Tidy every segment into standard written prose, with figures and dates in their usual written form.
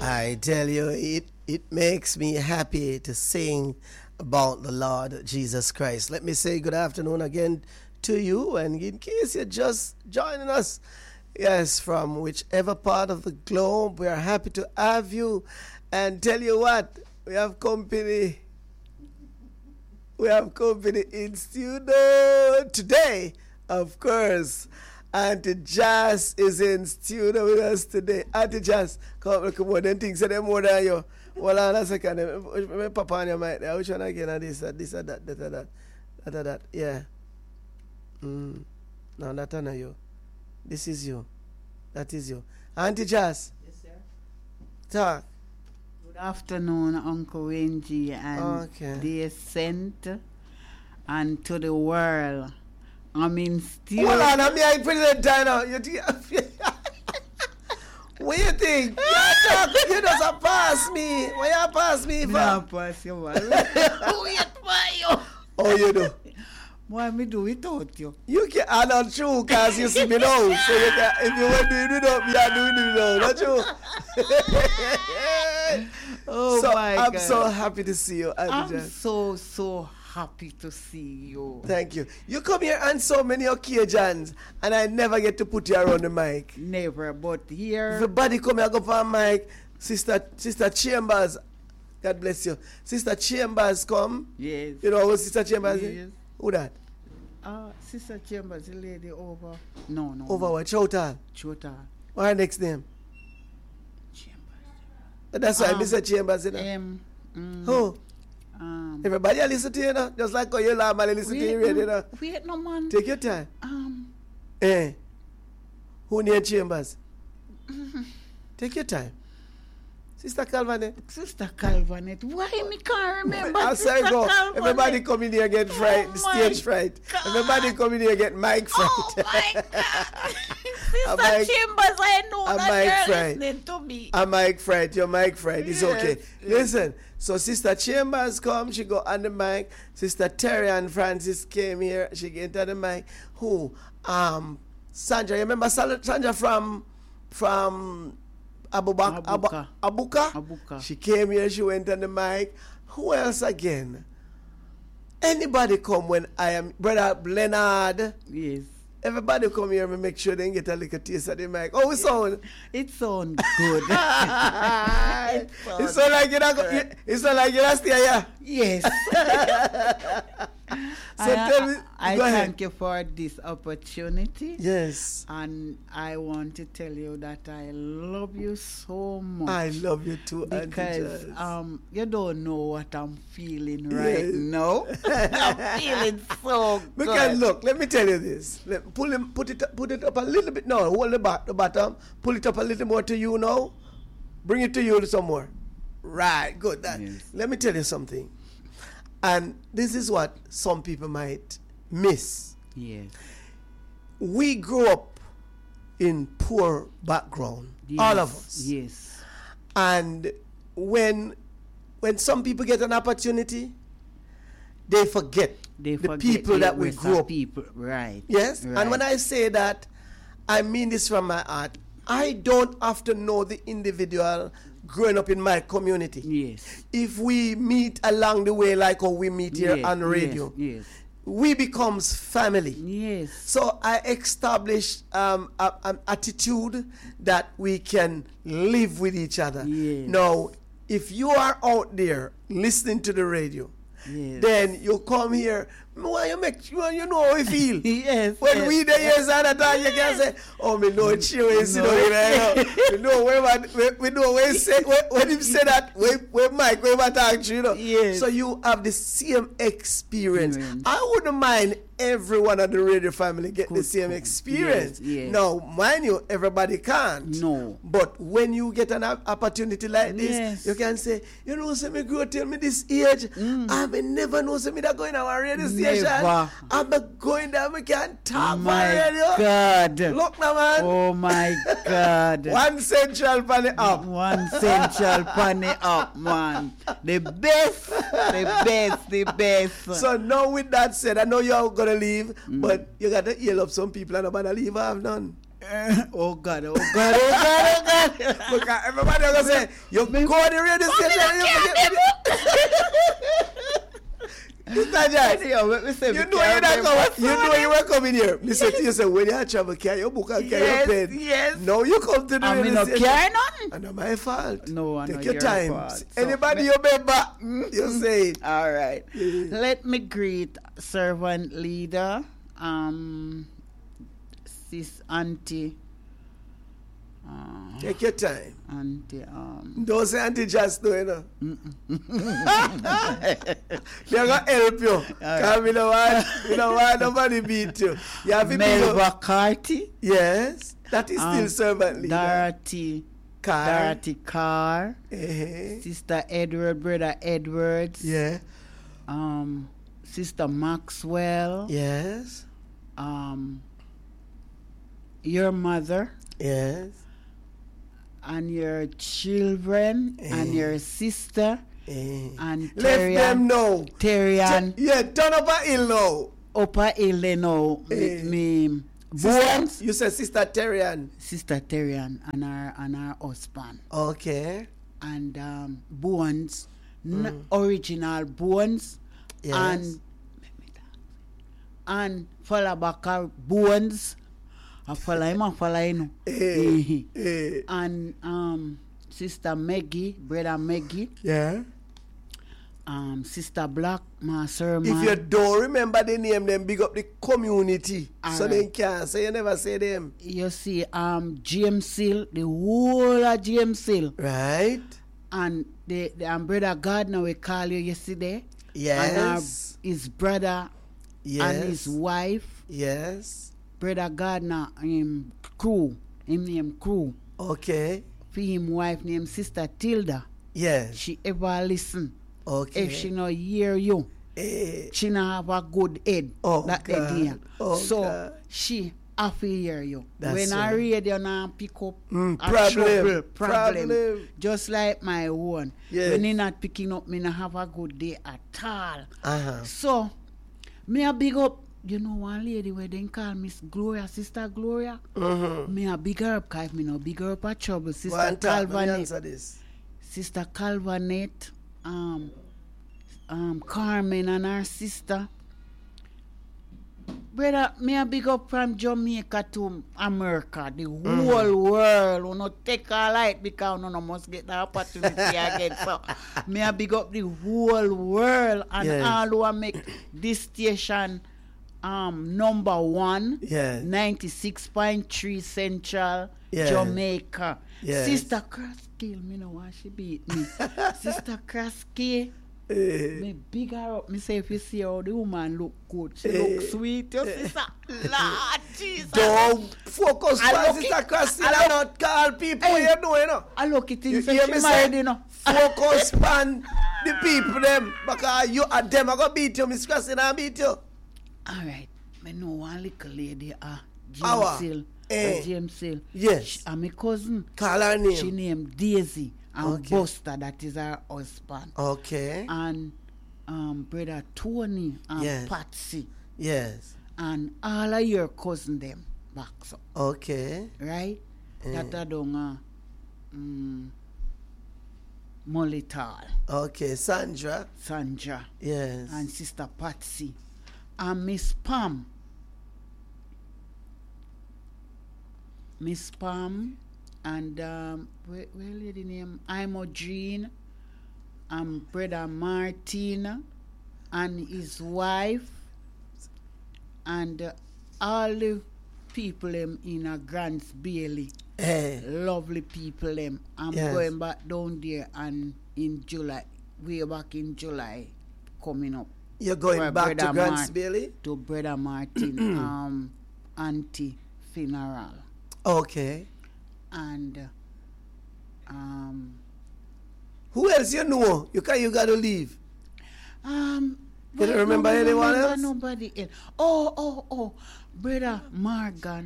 I tell you, it makes me happy to sing about the Lord Jesus Christ. Let me say good afternoon again to you, and in case you're just joining us, yes, from whichever part of the globe, we are happy to have you. And tell you what, we have company. We have company in studio today, of course. Auntie Jazz is in studio with us today. Auntie Jazz, come on, them things say them more than you. Hold on a second. Me papa on your mic there. Which one again? This, that. Yeah. No, that's not you. This is you. That is you. Auntie Jazz. Yes, sir. Talk. Good afternoon, Uncle Wenji and dear Saint, and to the world. I'm in still. Hold on, I'm here President Dino. What you think? You just pass me. Why you pass me? No, pass you. Wait for you. Oh, you do? Why me do without you? You can. I'm not true, cause you see me now. So you can, if you want to do it up, you are doing it now. Not true. Oh so my I'm God. so happy to see you. I'm so happy to see you. Thank you. You come here on so many occasions, and I never get to put you around the mic. Never, but here. Everybody come here, go for a mic. Sister Chambers, God bless you. Sister Chambers come. Yes. You know who Sister Chambers is? Yes. Who that? Sister Chambers, the lady over. No. Over what? Chota. What's her next name? Chambers. That's why Mr. Chambers, you know. Who? Everybody listen to you, you know? Just like how you normally listen to your radio, you know? Wait, no, man. Take your time. Who near Chambers? Take your time. Sister Calvanet. Sister Calvanet. Why me can't remember? I'll say go. Everybody come in here get fright, stage fright. God. Everybody come in here get mic fright. Oh my God. Sister Chambers, I know that you're listening to me. A mic fright. Your mic fright. It's okay. Yes. Listen. So Sister Chambers come. She go on the mic. Sister Terry and Francis came here. She get into the mic. Who? Sandra. You remember Sandra from Abuka. She came here, she went on the mic. Who else again? Anybody come when I am Brother Leonard? Yes. Everybody come here and make sure they get a little taste of the mic. Oh, it sound? It sounds good. It sound like you don't stay here. Yes. So tell me, I go ahead. thank you for this opportunity. Yes. And I want to tell you that I love you so much. I love you too, because you don't know what I'm feeling Yes. right now. I'm feeling so good. Because look, let me tell you this. Put it up a little bit. No, hold the bottom. Pull it up a little more to you now. Bring it to you some more. Right, good. Yes. Let me tell you something. And this is what some people might miss. Yes. We grew up in poor background. Yes. All of us. Yes. And when some people get an opportunity, they forget the people that we grew up. People. Right. Yes. Right. And when I say that, I mean this from my heart. I don't have to know the individual growing up in my community. Yes. If we meet along the way like how we meet here on the radio, Yes. we becomes family. Yes. So I established an attitude that we can live with each other. Yes. Now, if you are out there listening to the radio, Yes. then you come here. Why you know how we feel. Yes. When we the years at the time, you can say, "Oh, me know chill, we sit down here." We know we know when him say that when Mike when talk to you know. Yes. So you have the same experience. I wouldn't mind everyone at the radio family get the same experience. Yes. Now, mind you, everybody can't. No. But when you get an opportunity like this, Yes. you can say, you know, say me grow till me this age. I may never know say me that going to our radio station. Never. I'm going there, we can talk for My radio. God. Look now, man. Oh my God. One central panny up. One central panny up, man. The best. The best. So now with that said, I know you're gonna leave, but you gotta heal up some people and I'm gonna leave. I have none. Oh God, oh God, oh God, oh God. Because everybody gonna say, you go on the radio station and you forget. Mr. Jack, you know you were coming here. Mr. T, you say, when you travel, carry your book and carry your pen. Yes. Now you come to the radio station. I mean, carry none. And not my fault. No, I know take your time. Fault. Anybody you remember, you say it. All right. Let me greet servant leader, sis auntie. Take your time. Auntie, don't say auntie just do it. They're gonna help you. Because we don't want nobody beat you. You have to Melba Carty. Yes. That is still servant leader. Dorothy Carr. Sister Edward, brother Edwards. Yeah. Sister Maxwell. Yes. Your mother. Yes. And your children and your sister and Let them know. Terrian. Turn up a hill now. Upper hill now. Me Bones. You said Sister Terrian. Sister Terrian and her husband. Okay. And Bones, original Bones. Yes. And Falabaka Bones. I follow him. And Sister Maggie, brother Maggie. Yeah. Sister Black, my sermon. If you don't remember the name, then big up the community. So they can't say you never say them. You see, James Hill, the whole of James Hill. Right. And the brother Gardner we call you yesterday. Yes. And his brother and his wife. Yes. Brother Gardner, Crew. Him name Crew. Okay. For him wife named Sister Tilda. Yes. She ever listen. Okay. If she not hear you, she not have a good head. That idea. So she have to hear you. When I read you now pick up a problem. Just like my own. Yes. When you not picking up, me not have a good day at all. So me a big up. You know one lady where they call Miss Gloria, Sister Gloria? Me a big her up, because me no big her up a trouble. Sister Calvanet. Sister Calvanet, Carmen and her sister. Brother, me a big up from Jamaica to America, the whole world. We not take a light because we no must get the opportunity again. So, me a big up the whole world and all who make this station number one, 96.3 Central Jamaica. Sister Kraski, me know why she beat me. Sister Kraski, me big her up. Me say if you see how the woman look good, she look sweet. Your sister, Lord Jesus. Don't focus on Sister Kraski. I not call people you know, you know. I look it in she married, you know. Focus on the people them because you and them are gonna beat you. Miss Kraski and beat you. All right, I know one little lady, James Hill. James Hill. Yes. And my cousin. Call her name. She named Daisy. And Buster, that is her husband. Okay. And brother Tony and Patsy. Yes. And all of your cousin them back so. Okay. Right? That I don't Molital. Okay, Sandra. Yes. And Sister Patsy. And Miss Pam. And where lady name? Imogen. And brother Martin and his wife. And all the people them in a Grants Bailey. Lovely people them. I'm going back down there and in July. Way back in July coming up. You're going back to Grants Bailey? To Brother Martin auntie funeral. Okay. And who else you know? You gotta leave. You don't remember anyone else? Nobody else. Oh, Brother Morgan,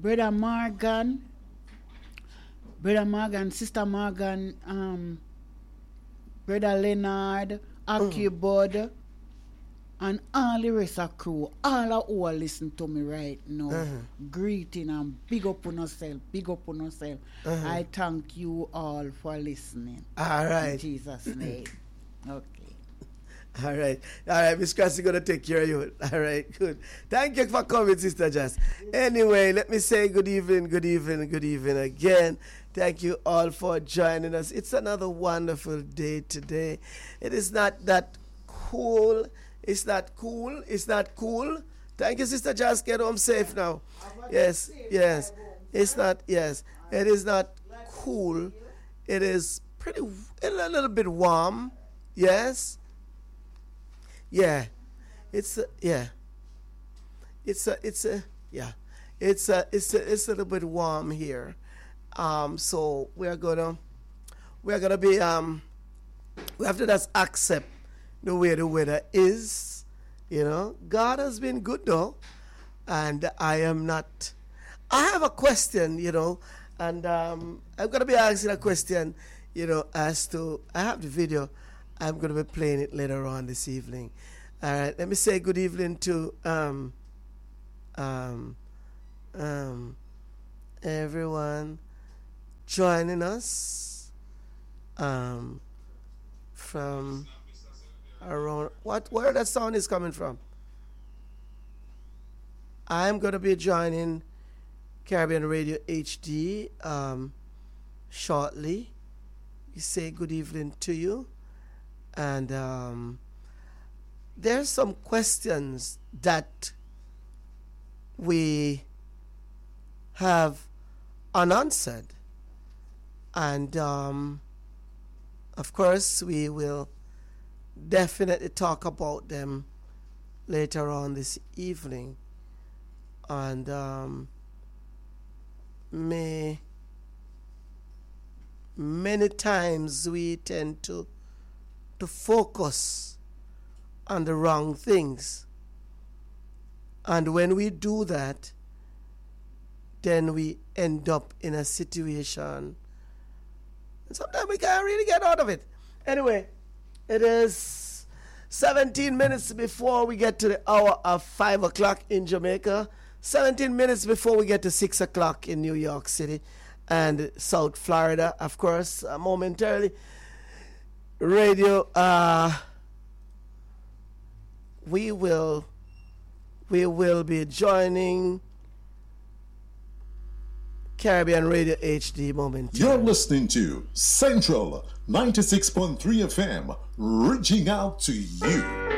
Sister Morgan, Brother Leonard, Akibod, and Sister Margaret, Sister Margaret, Brother Morgan, Sister Morgan, Brother Leonard, Akibod, and Sister Margaret, Sister Morgan, Brother Leonard, Akibod, and Sister Margaret, Sister Morgan, Brother Leonard, Akibod, And all the rest of crew, all of who are listening to me right now, greeting and big up on yourself, big up on yourself. I thank you all for listening. All right. In Jesus' name. Okay. All right, Miss Cressy gonna take care of you. All right, good. Thank you for coming, Sister Jess. Anyway, let me say good evening again. Thank you all for joining us. It's another wonderful day today. It is not that cool. It's not cool. It's not cool. Thank you, Sister Jess. Get home safe now. Yes. It's not. Yes, it is not cool. It is pretty. A little bit warm. Yes. Yeah, it's a little bit warm here. So we're gonna be we have to just accept the way the weather is. You know, God has been good though, and I have a question, you know, and I'm gonna be asking a question, you know, as to I have the video. I'm going to be playing it later on this evening. All right, let me say good evening to everyone joining us from around where that sound is coming from. I'm going to be joining Caribbean Radio HD shortly. We say good evening to you. And there's some questions that we have unanswered. And of course, we will definitely talk about them later on this evening. And many times we tend to focus on the wrong things. And when we do that, then we end up in a situation. And sometimes we can't really get out of it. Anyway, it is 17 minutes before we get to the hour of 5 o'clock in Jamaica. 17 minutes before we get to 6 o'clock in New York City and South Florida, of course, momentarily. Radio, we will be joining Caribbean Radio HD momentarily. You're listening to Central 96.3 FM, reaching out to you.